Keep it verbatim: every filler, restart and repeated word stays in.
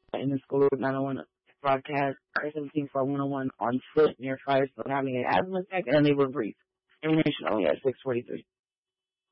in the school nine oh one broadcast R seventeen for one oh one on foot near Firestone having an asthma attack, and they were briefed. Information only at six forty-three.